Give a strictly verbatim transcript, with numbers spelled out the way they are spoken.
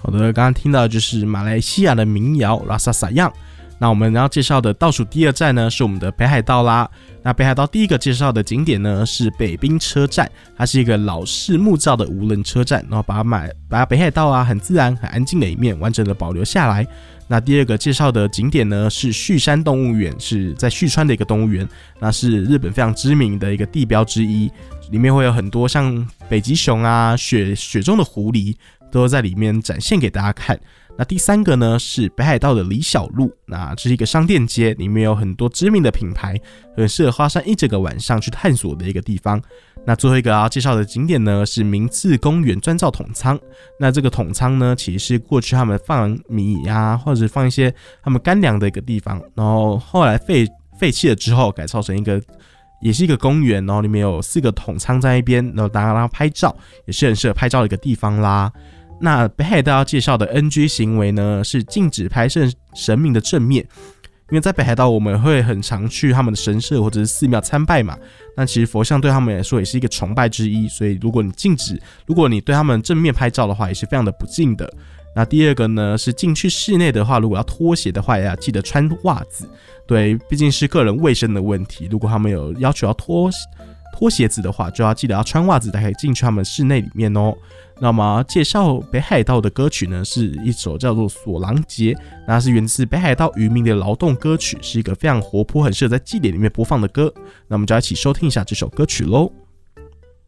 好的，刚刚听到的就是马来西亚的民谣拉萨萨样。那我们要介绍的倒数第二站呢，是我们的北海道啦。那北海道第一个介绍的景点呢，是北滨车站，它是一个老式木造的无人车站，然后把买把北海道啊很自然、很安静的一面完整的保留下来。那第二个介绍的景点呢，是旭山动物园，是在旭川的一个动物园，那是日本非常知名的一个地标之一，里面会有很多像北极熊啊、雪雪中的狐狸都在里面展现给大家看。那第三个呢，是北海道的李小路，那这是一个商店街，里面有很多知名的品牌，很适合花上一整个晚上去探索的一个地方。那最后一个要介绍的景点呢，是明治公园砖造桶仓。那这个桶仓呢，其实是过去他们放米啊，或者放一些他们干粮的一个地方，然后后来废废弃了之后，改造成一个也是一个公园，然后里面有四个桶仓在一边，然后大家让拍照，也是很适合拍照的一个地方啦。那北海道要介绍的 N G 行为呢，是禁止拍摄神明的正面，因为在北海道我们会很常去他们的神社或者是寺庙参拜嘛，那其实佛像对他们来说也是一个崇拜之一，所以如果你禁止，如果你对他们正面拍照的话，也是非常的不敬的。那第二个呢，是进去室内的话，如果要脱鞋的话，也要记得穿袜子，对，毕竟是个人卫生的问题，如果他们有要求要脱脱鞋子的话，就要记得要穿袜子才可以进去他们室内里面哦。那么介绍北海道的歌曲呢，是一首叫做《索郎节》，那是源自北海道渔民的劳动歌曲，是一个非常活泼、很适合在祭典里面播放的歌。那我们就一起收听一下这首歌曲喽。